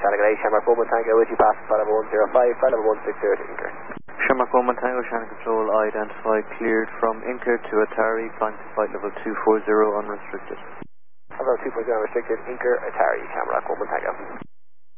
Shannon 8, Shamrock 1 Tango, would you pass flight level 105, flight level 160 to Inker. Shamrock 1 Tango, Shannon Control, identify cleared from Inker to Atari, flying to flight level 240 unrestricted. Level 240 unrestricted, Inker, Atari, Shamrock 1 Tango.